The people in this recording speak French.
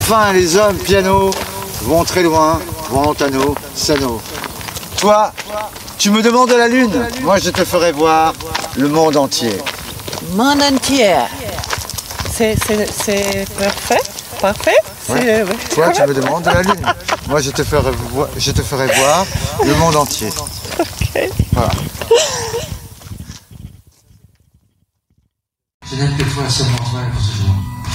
Enfin, les hommes piano vont très loin, vont lontano, sano. Toi, tu me demandes la lune, moi je te ferai voir le monde entier. Monde entier. C'est parfait. Parfait. Ouais. Toi, tu me demandes la lune, moi je te ferai voir le monde entier. Ok. Voilà. Je n'aime que toi, seulement toi pour ce jour.